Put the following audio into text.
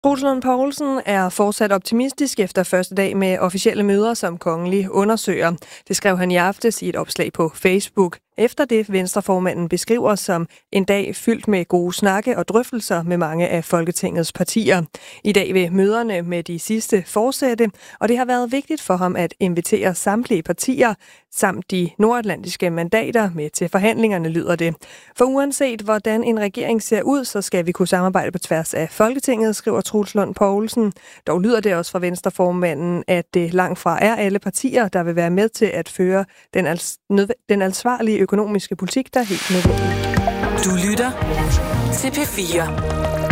Troels Lund Poulsen er fortsat optimistisk efter første dag med officielle møder, som kongelig undersøger. Det skrev han i aftes i et opslag på Facebook. Efter det Venstreformanden beskriver som en dag fyldt med gode snakke og drøftelser med mange af Folketingets partier. I dag vil møderne med de sidste fortsætte, og det har været vigtigt for ham at invitere samtlige partier samt de nordatlantiske mandater med til forhandlingerne, lyder det. For uanset hvordan en regering ser ud, så skal vi kunne samarbejde på tværs af Folketinget, skriver Troels Lund Poulsen. Dog lyder det også fra Venstreformanden, at det langt fra er alle partier, der vil være med til at føre den ansvarlige økonomiske politik, der er helt nødvendig. Du lytter til P4.